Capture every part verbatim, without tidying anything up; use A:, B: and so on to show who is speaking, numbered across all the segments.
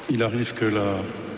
A: Il arrive que la,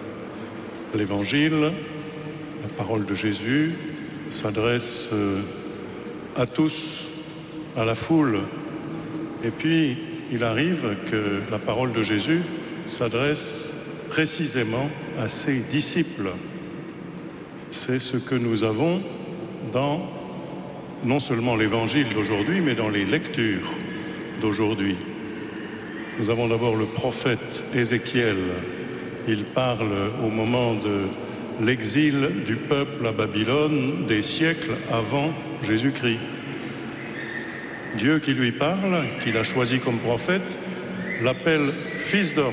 A: l'Évangile, la parole de Jésus, s'adresse à tous, à la foule. Et puis, il arrive que la parole de Jésus s'adresse précisément à ses disciples. C'est ce que nous avons dans non seulement l'Évangile d'aujourd'hui, mais dans les lectures d'aujourd'hui. Nous avons d'abord le prophète Ézéchiel. Il parle au moment de l'exil du peuple à Babylone des siècles avant Jésus-Christ. Dieu qui lui parle, qu'il a choisi comme prophète, l'appelle « fils d'homme ».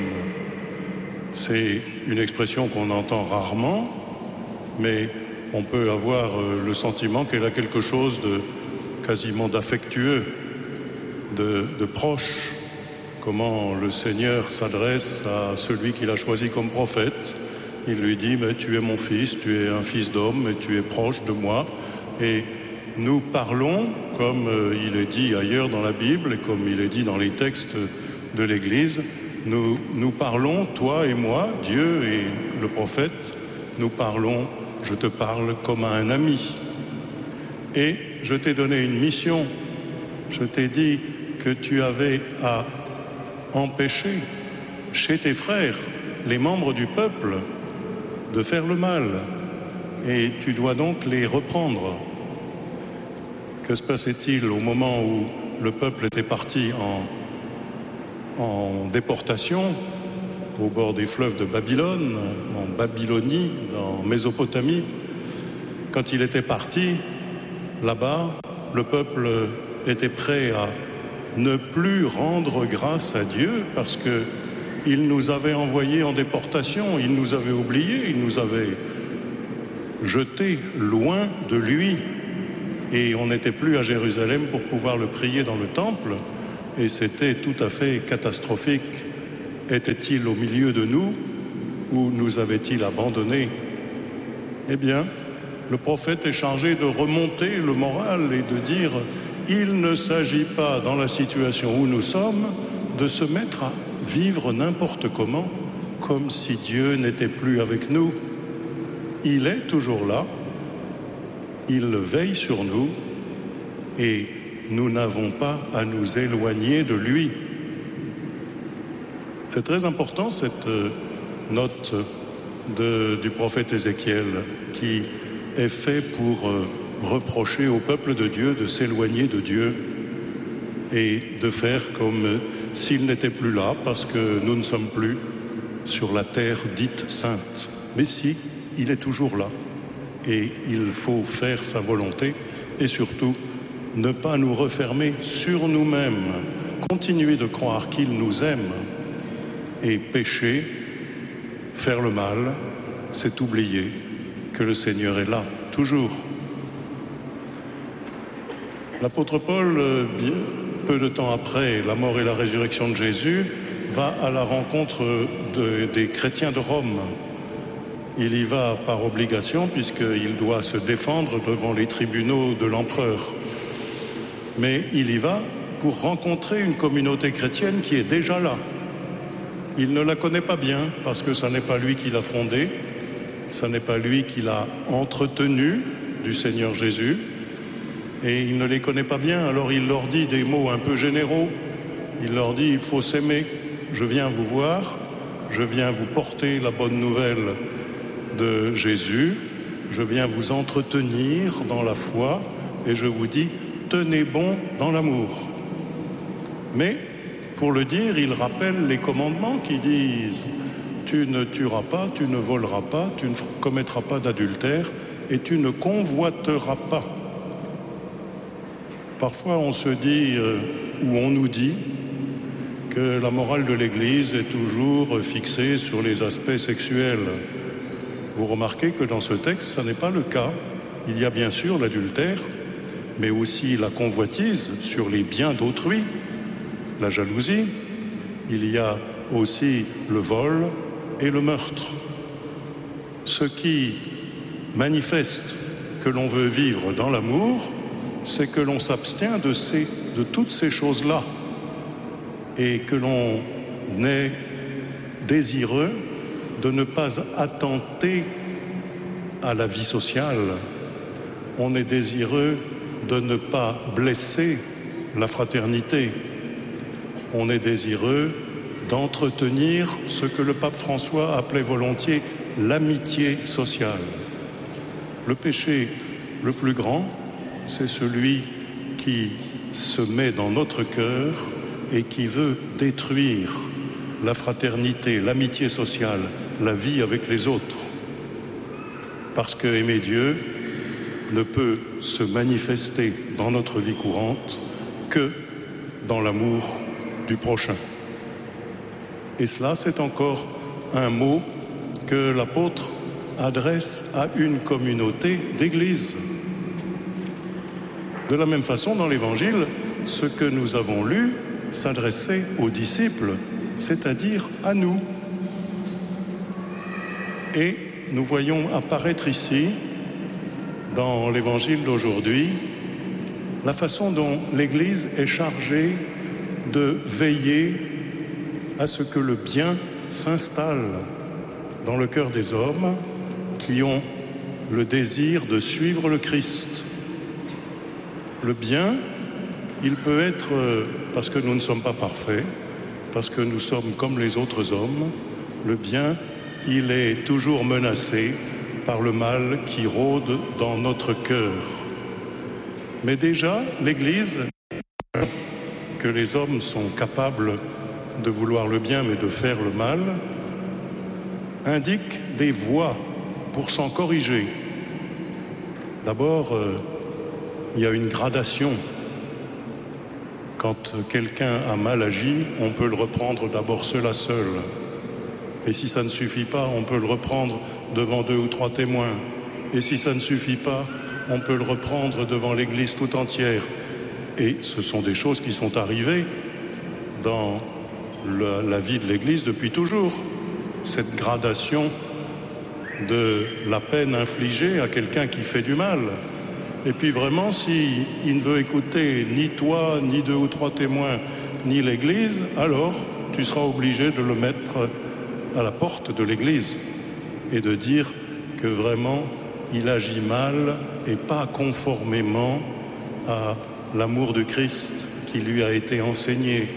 A: C'est une expression qu'on entend rarement, mais on peut avoir le sentiment qu'elle a quelque chose de quasiment d'affectueux, de, de proche. Comment le Seigneur s'adresse à celui qu'il a choisi comme prophète. Il lui dit, mais tu es mon fils, tu es un fils d'homme, et tu es proche de moi. Et nous parlons, comme il est dit ailleurs dans la Bible, et comme il est dit dans les textes de l'Église, nous, nous parlons, toi et moi, Dieu et le prophète, nous parlons, je te parle comme à un ami. Et je t'ai donné une mission. Je t'ai dit que tu avais à empêcher chez tes frères, les membres du peuple, de faire le mal. Et tu dois donc les reprendre. Que se passait-il au moment où le peuple était parti en, en déportation au bord des fleuves de Babylone, en Babylonie, en Mésopotamie? Quand il était parti, là-bas, le peuple était prêt à ne plus rendre grâce à Dieu parce que il nous avait envoyés en déportation, il nous avait oubliés, il nous avait jetés loin de lui. Et on n'était plus à Jérusalem pour pouvoir le prier dans le temple. Et c'était tout à fait catastrophique. Était-il au milieu de nous ou nous avait-il abandonnés? Eh bien, le prophète est chargé de remonter le moral et de dire « Il ne s'agit pas, dans la situation où nous sommes, de se mettre à vivre n'importe comment, comme si Dieu n'était plus avec nous. Il est toujours là, il veille sur nous, et nous n'avons pas à nous éloigner de lui. » C'est très important, cette note de, du prophète Ézéchiel, qui est fait pour reprocher au peuple de Dieu de s'éloigner de Dieu et de faire comme s'il n'était plus là, parce que nous ne sommes plus sur la terre dite sainte. Mais si, il est toujours là, et il faut faire sa volonté, et surtout ne pas nous refermer sur nous-mêmes, continuer de croire qu'il nous aime, et pécher, faire le mal, c'est oublier que le Seigneur est là, toujours. L'apôtre Paul, peu de temps après la mort et la résurrection de Jésus, va à la rencontre de, des chrétiens de Rome. Il y va par obligation puisqu'il doit se défendre devant les tribunaux de l'empereur. Mais il y va pour rencontrer une communauté chrétienne qui est déjà là. Il ne la connaît pas bien parce que ce n'est pas lui qui l'a fondée, ce n'est pas lui qui l'a entretenue du Seigneur Jésus. Et il ne les connaît pas bien, alors il leur dit des mots un peu généraux. Il leur dit, il faut s'aimer. Je viens vous voir, je viens vous porter la bonne nouvelle de Jésus, je viens vous entretenir dans la foi, et je vous dis, tenez bon dans l'amour. Mais, pour le dire, il rappelle les commandements qui disent, tu ne tueras pas, tu ne voleras pas, tu ne commettras pas d'adultère, et tu ne convoiteras pas. Parfois, on se dit, euh, ou on nous dit, que la morale de l'Église est toujours fixée sur les aspects sexuels. Vous remarquez que dans ce texte, ça n'est pas le cas. Il y a bien sûr l'adultère, mais aussi la convoitise sur les biens d'autrui, la jalousie. Il y a aussi le vol et le meurtre. Ce qui manifeste que l'on veut vivre dans l'amour, c'est que l'on s'abstient de, ces, de toutes ces choses-là et que l'on est désireux de ne pas attenter à la vie sociale. On est désireux de ne pas blesser la fraternité. On est désireux d'entretenir ce que le pape François appelait volontiers l'amitié sociale. Le péché le plus grand, c'est celui qui se met dans notre cœur et qui veut détruire la fraternité, l'amitié sociale, la vie avec les autres. Parce que aimer Dieu ne peut se manifester dans notre vie courante que dans l'amour du prochain. Et cela, c'est encore un mot que l'apôtre adresse à une communauté d'église. De la même façon, dans l'Évangile, ce que nous avons lu s'adressait aux disciples, c'est-à-dire à nous. Et nous voyons apparaître ici, dans l'Évangile d'aujourd'hui, la façon dont l'Église est chargée de veiller à ce que le bien s'installe dans le cœur des hommes qui ont le désir de suivre le Christ. Le bien, il peut être, parce que nous ne sommes pas parfaits, parce que nous sommes comme les autres hommes, le bien, il est toujours menacé par le mal qui rôde dans notre cœur. Mais déjà, l'Église, que les hommes sont capables de vouloir le bien mais de faire le mal, indique des voies pour s'en corriger. D'abord, euh, il y a une gradation. Quand quelqu'un a mal agi, on peut le reprendre d'abord seul à seul. Et si ça ne suffit pas, on peut le reprendre devant deux ou trois témoins. Et si ça ne suffit pas, on peut le reprendre devant l'Église tout entière. Et ce sont des choses qui sont arrivées dans la, la vie de l'Église depuis toujours. Cette gradation de la peine infligée à quelqu'un qui fait du mal. Et puis vraiment, s'il ne veut écouter ni toi, ni deux ou trois témoins, ni l'Église, alors tu seras obligé de le mettre à la porte de l'Église et de dire que vraiment il agit mal et pas conformément à l'amour de Christ qui lui a été enseigné.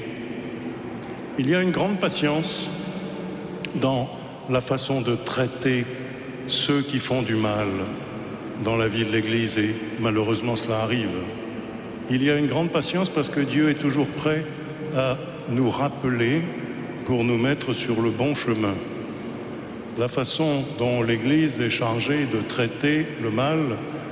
A: Il y a une grande patience dans la façon de traiter ceux qui font du mal dans la vie de l'Église, et malheureusement cela arrive. Il y a une grande patience parce que Dieu est toujours prêt à nous rappeler pour nous mettre sur le bon chemin. La façon dont l'Église est chargée de traiter le mal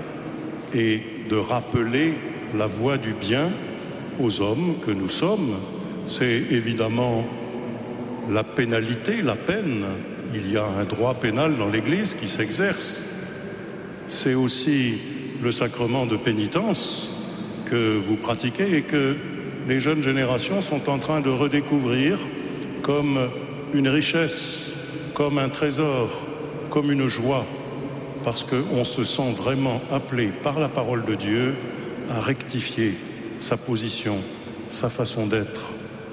A: et de rappeler la voie du bien aux hommes que nous sommes, c'est évidemment la pénalité, la peine. Il y a un droit pénal dans l'Église qui s'exerce. C'est aussi le sacrement de pénitence que vous pratiquez et que les jeunes générations sont en train de redécouvrir comme une richesse, comme un trésor, comme une joie, parce qu'on se sent vraiment appelé par la parole de Dieu à rectifier sa position, sa façon d'être.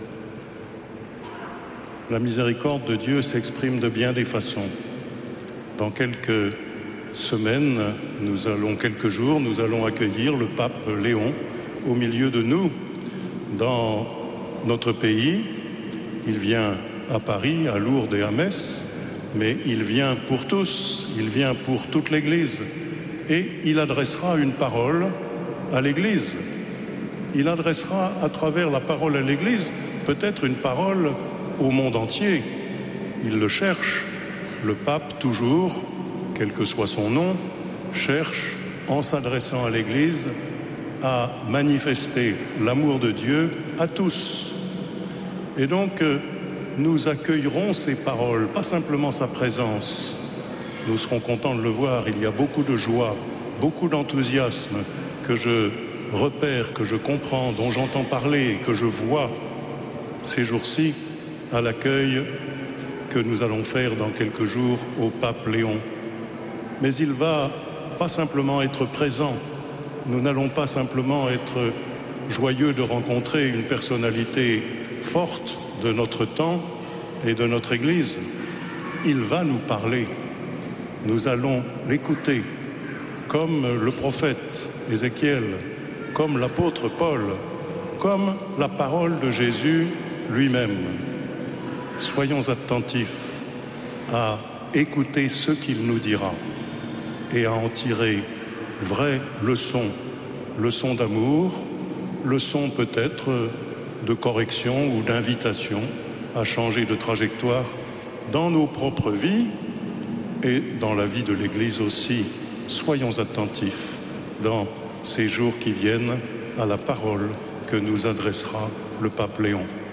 A: La miséricorde de Dieu s'exprime de bien des façons. Dans quelques semaines, nous allons, quelques jours, nous allons accueillir le pape Léon au milieu de nous. Dans notre pays, il vient à Paris, à Lourdes et à Metz, mais il vient pour tous, il vient pour toute l'Église. Et il adressera une parole à l'Église. Il adressera à travers la parole à l'Église peut-être une parole au monde entier. Il le cherche. Le pape, toujours, quel que soit son nom, cherche, en s'adressant à l'Église, à manifester l'amour de Dieu à tous. Et donc, nous accueillerons ces paroles, pas simplement sa présence. Nous serons contents de le voir. Il y a beaucoup de joie, beaucoup d'enthousiasme que je repère, que je comprends, dont j'entends parler, que je vois ces jours-ci à l'accueil que nous allons faire dans quelques jours au pape Léon. Mais il va pas simplement être présent. Nous n'allons pas simplement être joyeux de rencontrer une personnalité forte de notre temps et de notre Église. il va nous parler. Nous allons l'écouter, comme le prophète Ézéchiel, comme l'apôtre Paul, comme la parole de Jésus lui-même. Soyons attentifs à écouter ce qu'il nous dira et à en tirer vraies leçons, leçons d'amour, leçons peut-être de correction ou d'invitation à changer de trajectoire dans nos propres vies et dans la vie de l'Église aussi. Soyons attentifs dans ces jours qui viennent à la parole que nous adressera le pape Léon.